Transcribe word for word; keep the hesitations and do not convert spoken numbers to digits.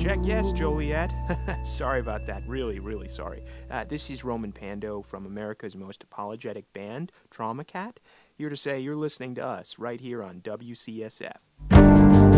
Check, yes, Joliet. Sorry about that. Really, really sorry. Uh, this is Roman Pando from America's most apologetic band, Trauma Cat, here to say you're listening to us right here on W C S F.